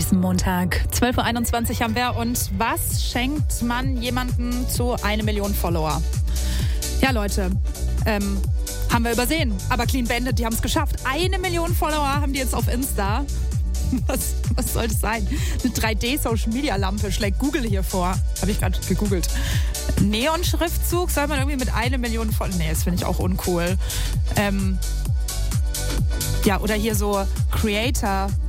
diesem Montag. 12.21 Uhr haben wir. Und was schenkt man jemandem zu 1 Million Follower? Ja, Leute, haben wir übersehen. Aber Clean Bandit, die haben es geschafft. 1 Million Follower haben die jetzt auf Insta. Was soll das sein? Eine 3D-Social-Media-Lampe schlägt Google hier vor. Habe ich gerade gegoogelt. Neon-Schriftzug soll man irgendwie mit 1 Million Follower... Nee, das finde ich auch uncool. Ja, oder hier so Creator...